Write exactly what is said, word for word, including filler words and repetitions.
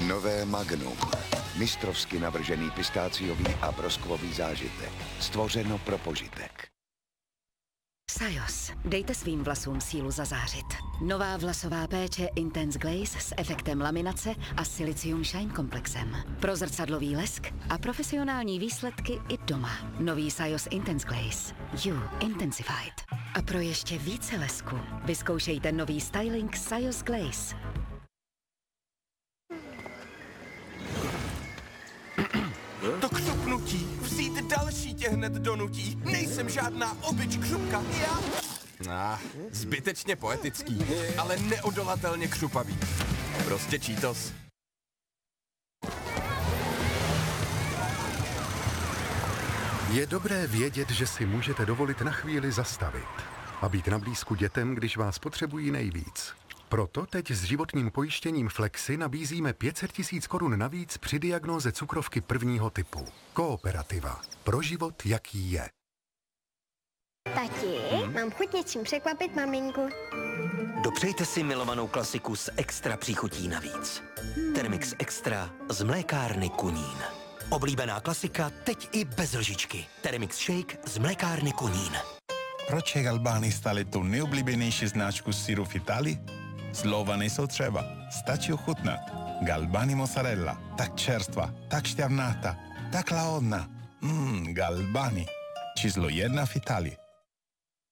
Nové Magnum. Mistrovsky navržený pistáciový a broskvový zážitek. Stvořeno pro požitek. Sajos. Dejte svým vlasům sílu zazářit. Nová vlasová péče Intense Glaze s efektem laminace a Silicium Shine komplexem. Pro zrcadlový lesk a profesionální výsledky i doma. Nový Sajos Intense Glaze. You Intensified. A pro ještě více lesku vyzkoušejte nový styling Sajos Glaze. To křupnutí, vzít další tě hned donutí. Nejsem žádná obyč křupka, já... Ah, zbytečně poetický, ale neodolatelně křupavý. Prostě Cheetos. Je dobré vědět, že si můžete dovolit na chvíli zastavit a být na blízku dětem, když vás potřebují nejvíc. Proto teď s životním pojištěním Flexi nabízíme pět set tisíc korun navíc při diagnóze cukrovky prvního typu. Kooperativa. Pro život, jaký je. Tati, hmm? mám chuť něčím překvapit maminku. Dopřejte si milovanou klasiku s extra příchutí navíc. Hmm. Thermix Extra z mlékárny Kunín. Oblíbená klasika teď i bez lžičky. Thermix Shake z mlékárny Kunín. Proč je Galbani stali tu nejoblíbenější značku syru v Itálii? Slova nejsou třeba, stačí ochutnat. Galbani mozzarella, tak čerstva, tak šťavnata, tak lahodná. Mmm, Galbani, číslo jedna v Itálii.